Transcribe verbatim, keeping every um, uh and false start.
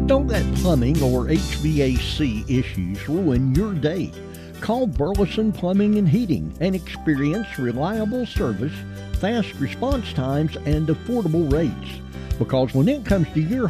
Don't let plumbing or H V A C issues ruin your day. Call Burleson Plumbing and Heating and experience reliable service, fast response times, and affordable rates. Because when it comes to your